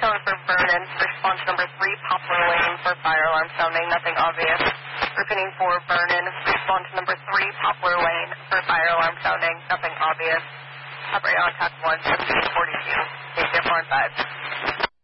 Calling for Vernon. Response number 3, Poplar Lane for fire alarm sounding. Nothing obvious. Repeating for Vernon. Response number 3, Poplar Lane for fire alarm sounding. Nothing obvious. Operator on TAC 1, 1742. Take care 4 and 5.